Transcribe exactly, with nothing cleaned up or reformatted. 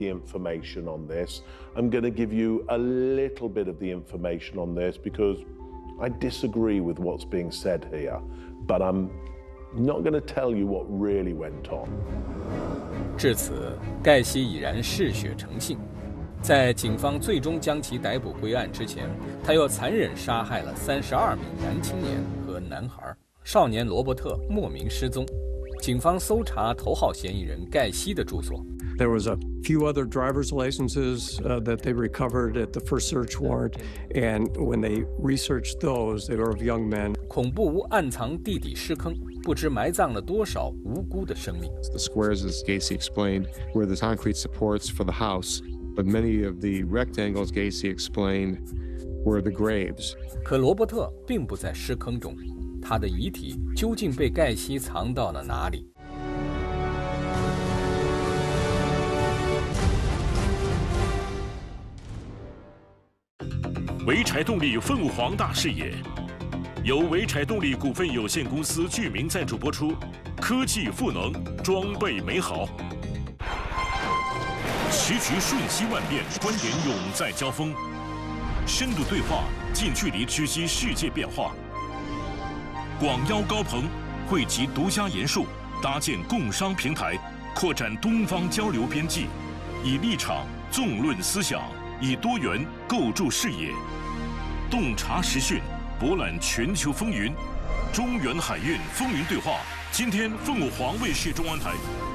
the information on this. I'm going to give you a little bit of the information on this because I disagree with what's being said here, but I'm not going to tell you what really went on. 至此，盖西已然嗜血成性。在警方最终将其逮捕归案之前，他又残忍杀害了三十二名男青年和男孩。少年罗伯特莫名失踪，警方搜查头号嫌疑人盖西的住所。 There was a few other driver's licenses uh, that they recovered at the first search warrant, and when they researched those, they were of young men. 恐怖屋暗藏地底尸坑，不知埋葬了多少无辜的生命。 The squares, as Gacy explained, were the concrete supports for the house, but many of the rectangles, Gacy explained, were the graves. 可罗伯特并不在尸坑中，他的遗体究竟被盖西藏到了哪里？ 潍柴动力凤凰大视野，由潍柴动力股份有限公司剧名赞助播出。科技赋能，装备美好。时局瞬息万变，观点永在交锋。深度对话，近距离直击世界变化。广邀高朋，汇集独家研述，搭建共商平台，扩展东方交流边际，以立场纵论思想，以多元构筑视野。洞察时讯，博览全球风云，中原海运风云对话。今天凤凰卫视中文台